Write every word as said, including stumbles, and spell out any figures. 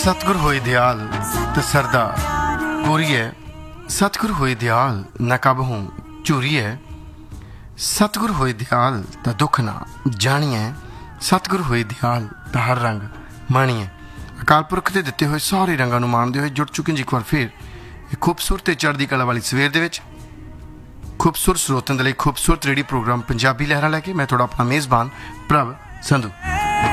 सतगुर होए दयाल ते सरदार गोरिए सतगुर होए दयाल न कब हूँ झूरीए सतगुर होए दयाल ता दुख ना जानिए सतगुर होए दयाल ता हर रंग माणीए। अकाल पुरख के दिते हुए सारे रंगों को माणते हुए जुड़ चुके जी एक बार फिर एक खूबसूरत चढ़ती कला वाली सवेर दे विच खूबसूरत स्रोतों के लिए खूबसूरत रेडियो प्रोग्राम पंजाबी लहरां लैके मैं थोड़ा अपना मेज़बान प्रभ संधू।